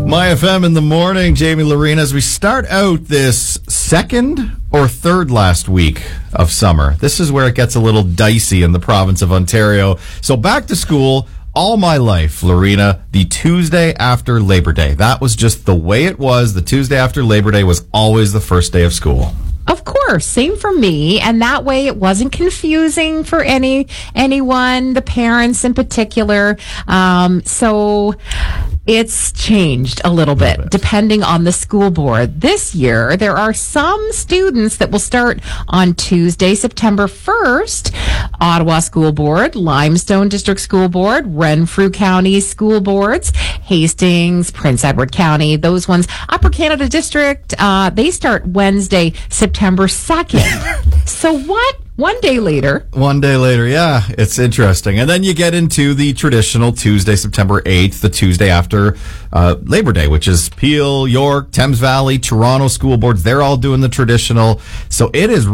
My FM in the morning, Jamie Lorena, as we start out this second or third last week of summer. This is where it gets a little dicey in the province of Ontario. So back to school all my life, Lorena, the Tuesday after Labor Day. That was just the way it was. The Tuesday after Labor Day was always the first day of school. Of course, same for me, and that way it wasn't confusing for anyone, the parents in particular. So it's changed a little bit depending on the school board. This year, there are some students that will start on Tuesday, September 1st. Ottawa School Board, Limestone District School Board, Renfrew County School Boards, Hastings, Prince Edward County, those ones. Upper Canada District, they start Wednesday, September 2nd. So what? One day later, yeah. It's interesting. And then you get into the traditional Tuesday, September 8th, the Tuesday after Labor Day, which is Peel, York, Thames Valley, Toronto school boards. They're all doing the traditional. So it is